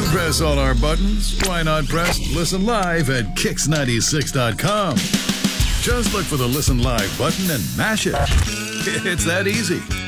Press all our buttons. Why not press Listen Live at Kix96.com? Just look for the Listen Live button and mash it. It's that easy.